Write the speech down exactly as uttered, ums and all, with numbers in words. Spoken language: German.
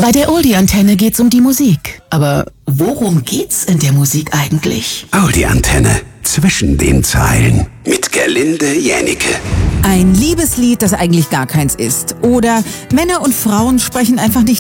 Bei der Oldie-Antenne geht's um die Musik. Aber worum geht's in der Musik eigentlich? Oldie-Antenne. Zwischen den Zeilen. Mit Gerlinde Jännicke. Ein Liebeslied, das eigentlich gar keins ist. Oder Männer und Frauen sprechen einfach nicht